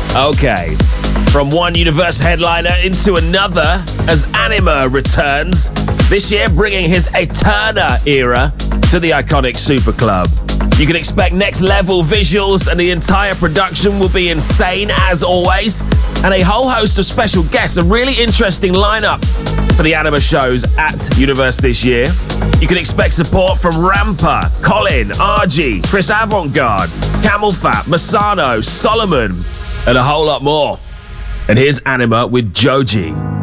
Okay, from one Universe headliner into another as Anima returns, this year bringing his Eterna era to the iconic Super Club. You can expect next level visuals and the entire production will be insane as always, and a whole host of special guests, a really interesting lineup for the Anima shows at Universe this year. You can expect support from Rampa, Colin, RG, Chris Avantgarde, Camel Fat, Masano, Solomon, and a whole lot more. And here's Anima with Joji.